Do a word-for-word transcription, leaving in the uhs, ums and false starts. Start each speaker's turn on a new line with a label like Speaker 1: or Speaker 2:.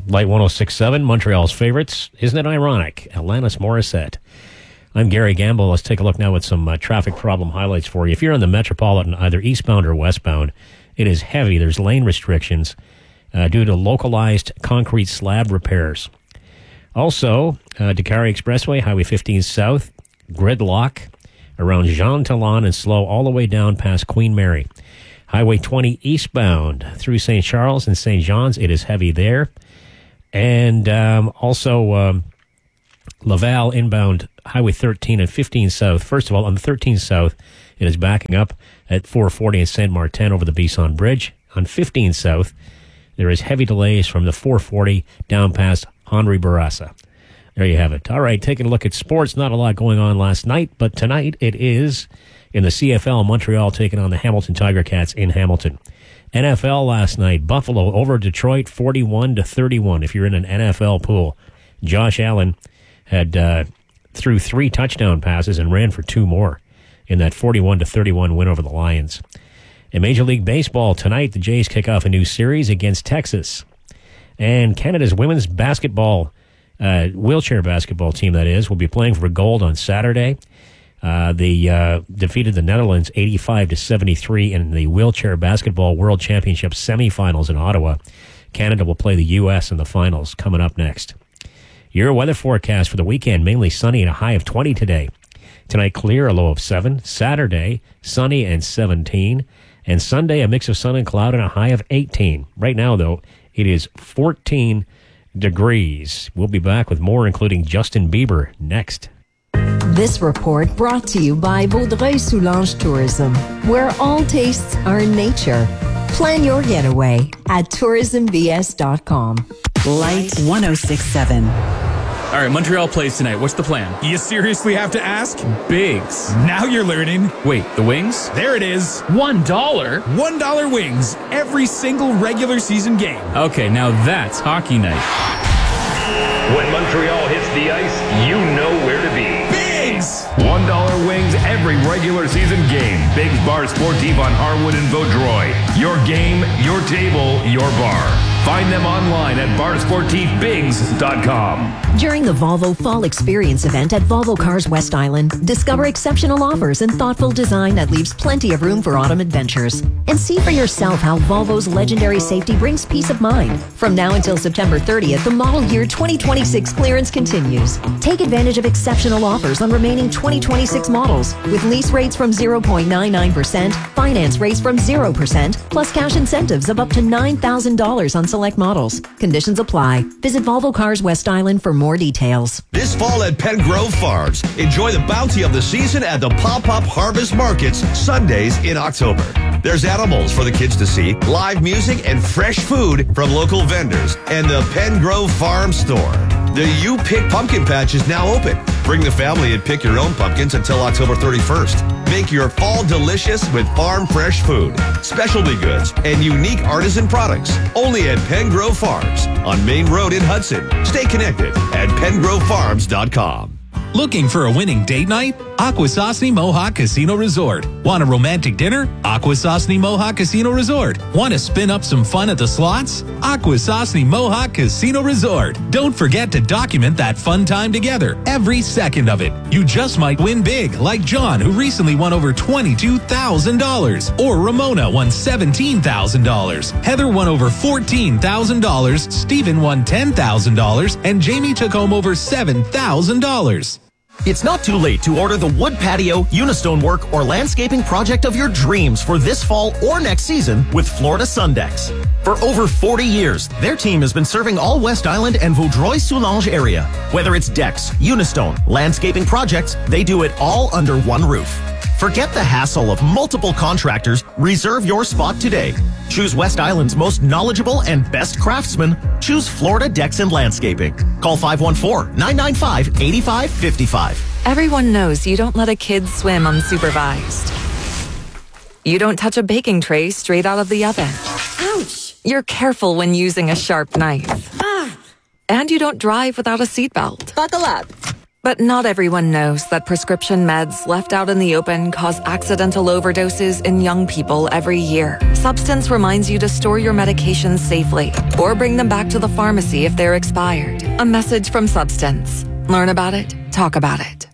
Speaker 1: Light one oh six point seven, Montreal's favorites. Isn't it ironic? Alanis Morissette. I'm Gary Gamble. Let's take a look now at some uh, traffic problem highlights for you. If you're in the Metropolitan, either eastbound or westbound, it is heavy. There's lane restrictions uh, due to localized concrete slab repairs. Also, uh, Dakari Expressway, Highway fifteen South, gridlock around Jean Talon and slow all the way down past Queen Mary. Highway twenty eastbound through Saint Charles and Saint John's, it is heavy there. And um, also um, Laval inbound Highway thirteen and fifteen South. First of all, on the thirteen South, it is backing up at four forty in Saint Martin over the Bisson Bridge. On fifteen South, there is heavy delays from the four forty down past Henri Bourassa. There you have it. All right, taking a look at sports. Not a lot going on last night, but tonight it is in the C F L. Montreal taking on the Hamilton Tiger Cats in Hamilton. N F L last night, Buffalo over Detroit forty-one to thirty-one. If you're in an N F L pool, Josh Allen had uh, threw three touchdown passes and ran for two more in that forty-one to thirty-one win over the Lions. In Major League Baseball tonight, the Jays kick off a new series against Texas. And Canada's women's basketball Uh, wheelchair basketball team, that is, will be playing for gold on Saturday. Uh, they uh, defeated the Netherlands eighty-five to seventy-three in the wheelchair basketball world championship semifinals in Ottawa. Canada will play the U S in the finals coming up next. Your weather forecast for the weekend, mainly sunny and a high of twenty today. Tonight, clear, a low of seven. Saturday, sunny and seventeen. And Sunday, a mix of sun and cloud and a high of eighteen. Right now, though, it is fourteen degrees. We'll be back with more, including Justin Bieber, next.
Speaker 2: This report brought to you by Vaudreuil-Soulanges Tourism, where all tastes are in nature. Plan your getaway at tourism v s dot com.
Speaker 3: Light one oh six point seven.
Speaker 4: All right, Montreal plays tonight. What's the plan?
Speaker 5: You seriously have to ask?
Speaker 4: Bigs.
Speaker 5: Now you're learning.
Speaker 4: Wait, the wings?
Speaker 5: There it is.
Speaker 4: One dollar?
Speaker 5: One dollar wings. Every single regular season game.
Speaker 4: Okay, now that's hockey night.
Speaker 6: When Montreal hits the ice, you know where to be.
Speaker 5: Bigs!
Speaker 6: One dollar wings every regular season game. Bigs Bar Sportif on Harwood and Vaudreuil. Your game, your table, your bar. Find them online at bar sportif bigs dot com.
Speaker 2: During the Volvo Fall Experience event at Volvo Cars West Island, discover exceptional offers and thoughtful design that leaves plenty of room for autumn adventures. And see for yourself how Volvo's legendary safety brings peace of mind. From now until September thirtieth, the model year twenty twenty-six clearance continues. Take advantage of exceptional offers on remaining twenty twenty-six models with lease rates from zero point nine nine percent, finance rates from zero percent, plus cash incentives of up to nine thousand dollars on select models. Conditions apply. Visit Volvo Cars West Island for more details.
Speaker 7: This fall at Penn Grove Farms, enjoy the bounty of the season at the Pop-Up Harvest Markets, Sundays in October. There's animals for the kids to see, live music, and fresh food from local vendors, and the Penn Grove Farm Store. The You Pick Pumpkin Patch is now open. Bring the family and pick your own pumpkins until October thirty-first. Make your fall delicious with farm fresh food, specialty goods, and unique artisan products. Only at Penn Grove Farms on Main Road in Hudson. Stay connected at pen grove farms dot com.
Speaker 5: Looking for a winning date night? Akwesasne Mohawk Casino Resort. Want a romantic dinner? Akwesasne Mohawk Casino Resort. Want to spin up some fun at the slots? Akwesasne Mohawk Casino Resort. Don't forget to document that fun time together, every second of it. You just might win big, like John, who recently won over twenty-two thousand dollars. Or Ramona won seventeen thousand dollars. Heather won over fourteen thousand dollars. Stephen won ten thousand dollars. And Jamie took home over seven thousand dollars.
Speaker 8: It's not too late to order the wood patio, Unistone work, or landscaping project of your dreams for this fall or next season with Florida Sundex. For over forty years, their team has been serving all West Island and Vaudreuil-Soulanges area. Whether it's decks, Unistone, landscaping projects, they do it all under one roof. Forget the hassle of multiple contractors. Reserve your spot today. Choose West Island's most knowledgeable and best craftsmen. Choose Florida Decks and Landscaping. Call five one four, nine nine five, eight five five five.
Speaker 9: Everyone knows you don't let a kid swim unsupervised. You don't touch a baking tray straight out of the oven. Ouch! You're careful when using a sharp knife. Ah! And you don't drive without a seatbelt.
Speaker 10: Buckle up.
Speaker 9: But not everyone knows that prescription meds left out in the open cause accidental overdoses in young people every year. Substance reminds you to store your medications safely or bring them back to the pharmacy if they're expired. A message from Substance. Learn about it, talk about it.